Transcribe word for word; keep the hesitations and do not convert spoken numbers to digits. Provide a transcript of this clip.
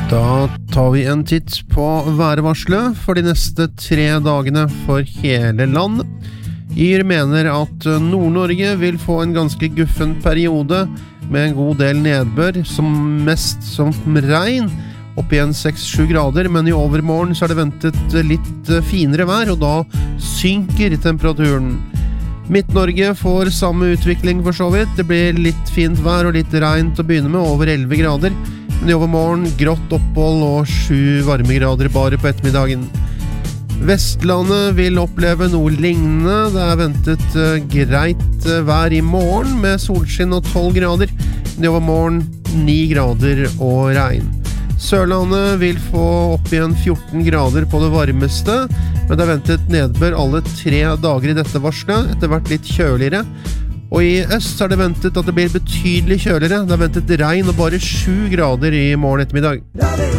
Da tar vi en titt på værvarselet for de neste tre dagene for hele landet. Yr mener at Nord-Norge vil få en ganske guffen periode med en god del nedbør, som mest som regn, opp igjen seks til sju grader, men i overmorgen så er det ventet litt finere vær, og da synker temperaturen. Midt-Norge får samme utvikling for så vidt. Det blir litt fint vær og litt regn til å begynne med, over elleve grader, men i overmorgen grått opphold og sju varmegrader bare på ettermiddagen. Vestlandet vil oppleve noe lignende. Det er ventet uh, greit uh, vær i morgen med solskinn og tolv grader, men i overmorgen ni grader og regn. Sørlandet vil få opp igjen fjorten grader på det varmeste, men det er ventet nedbør alle tre dager i dette varslet, etter hvert litt kjøligere. Og i øst er det ventet at det blir betydelig kjøligere. Det er ventet regn og bare sju grader i morgen ettermiddag.